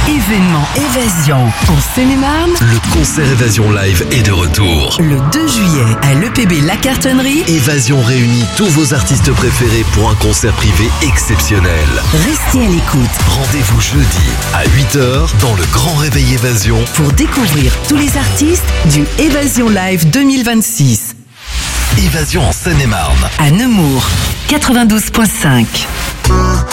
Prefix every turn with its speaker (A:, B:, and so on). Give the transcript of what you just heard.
A: Événement Évasion en Seine-et-Marne.
B: Le concert Évasion Live est de retour.
A: Le 2 juillet à l'EPB La Cartonnerie.
B: Évasion réunit tous vos artistes préférés pour un concert privé exceptionnel.
A: Restez à l'écoute
B: Rendez-vous jeudi à 8h dans le Grand Réveil Évasion
A: pour découvrir tous les artistes du Évasion Live 2026.
B: Évasion en Seine-et-Marne.
A: À Nemours, 92.5.